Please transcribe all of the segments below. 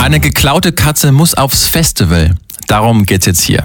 Eine geklaute Katze muss aufs Festival. Darum geht's jetzt hier.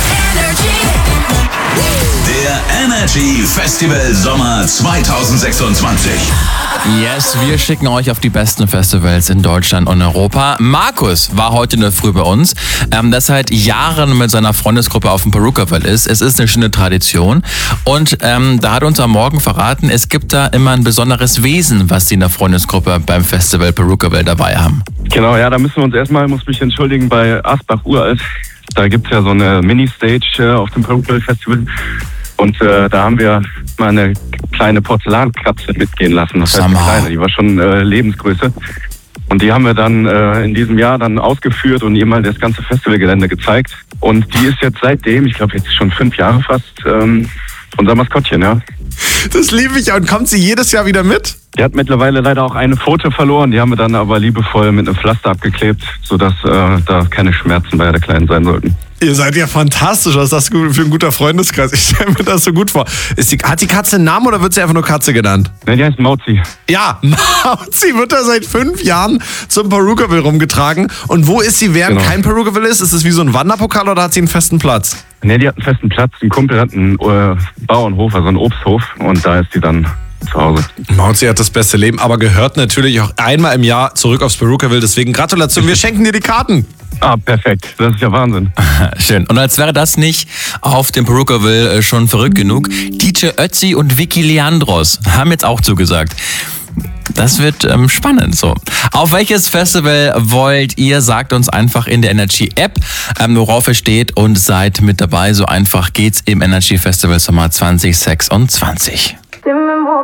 Der Energy Festival Sommer 2026. Yes, wir schicken euch auf die besten Festivals in Deutschland und Europa. Markus war heute in der Früh bei uns, der seit Jahren mit seiner Freundesgruppe auf dem Perukaville ist. Es ist eine schöne Tradition und da hat uns am Morgen verraten, es gibt da immer ein besonderes Wesen, was die in der Freundesgruppe beim Festival Perukaville dabei haben. Genau, ja, da müssen wir uns erstmal, muss mich entschuldigen, bei Asbach Uralt. Da gibt's ja so eine Mini-Stage auf dem Perukaville Festival. Und da haben wir mal eine kleine Porzellankatze mitgehen lassen. Das heißt, eine kleine, die war schon Lebensgröße. Und die haben wir dann in diesem Jahr dann ausgeführt und ihr mal das ganze Festivalgelände gezeigt. Und die ist jetzt seitdem, ich glaube jetzt schon 5 Jahre fast, unser Maskottchen, ja. Das liebe ich. Und kommt sie jedes Jahr wieder mit? Die hat mittlerweile leider auch eine Pfote verloren. Die haben wir dann aber liebevoll mit einem Pflaster abgeklebt, sodass da keine Schmerzen bei der Kleinen sein sollten. Ihr seid ja fantastisch. Was ist das für ein guter Freundeskreis? Ich stelle mir das so gut vor. Hat die Katze einen Namen oder wird sie einfach nur Katze genannt? Ne, die heißt Mauzi. Ja, Mauzi wird da seit 5 Jahren zum Perukaville rumgetragen. Und wo ist sie, während kein Perukaville ist? Ist es wie so ein Wanderpokal oder hat sie einen festen Platz? Ne, die hat einen festen Platz. Ein Kumpel hat einen Bauernhof, also einen Obsthof. Und da ist sie dann zu Hause. Mauzi hat das beste Leben, aber gehört natürlich auch einmal im Jahr zurück aufs Perukaville. Deswegen Gratulation, wir schenken dir die Karten. Ah, perfekt. Das ist ja Wahnsinn. Schön. Und als wäre das nicht auf dem Perukaville schon verrückt genug, DJ Ötzi und Vicky Leandros haben jetzt auch zugesagt. Das wird spannend so. Auf welches Festival wollt ihr? Sagt uns einfach in der Energy App, worauf es steht und seid mit dabei. So einfach geht's im Energy Festival Sommer 2026.